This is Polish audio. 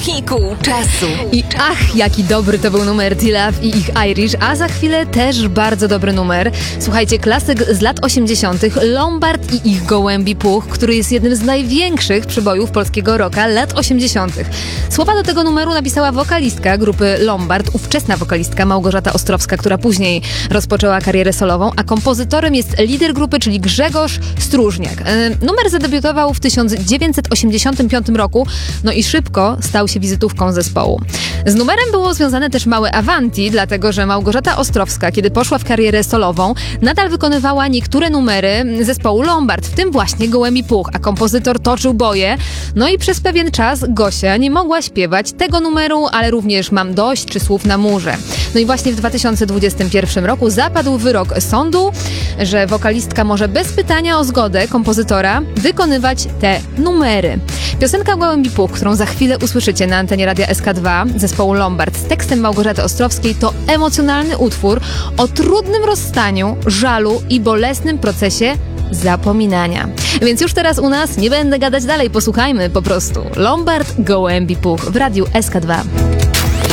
wehikuł czasu. I ach, jaki dobry to był numer T-Love i ich Irish, a za chwilę też bardzo dobry numer. Słuchajcie, klasyk z lat 80. Lombard i ich Gołębi Puch, który jest jednym z największych przybojów polskiego rocka lat 80. Słowa do tego numeru napisała wokalistka grupy Lombard, ówczesna wokalistka Małgorzata Ostrowska, która później rozpoczęła karierę solową, a kompozytorem jest lider grupy, czyli Grzegorz Stróżniak. Numer zadebiutował w 1985 roku, no i szybko stał się wizytówką zespołu. Z numerem było związane też małe Avanti, dlatego że Małgorzata Ostrowska, kiedy poszła w karierę solową, nadal wykonywała niektóre numery zespołu Lombard, w tym właśnie Gołębi Puch, a kompozytor toczył boje. No i przez pewien czas Gosia nie mogła śpiewać tego numeru, ale również Mam dość czy Słów na murze. No i właśnie w 2021 roku zapadł wyrok sądu, że wokalistka może bez pytania o zgodę kompozytora wykonywać te numery. Piosenka Gołębi Puch, którą za chwilę usłyszycie na antenie Radia SK2 zespołu Lombard z tekstem Małgorzaty Ostrowskiej, to emocjonalny utwór o trudnym rozstaniu, żalu i bolesnym procesie zapominania. Więc już teraz u nas nie będę gadać dalej, posłuchajmy po prostu. Lombard, Gołębi Puch w Radiu SK2.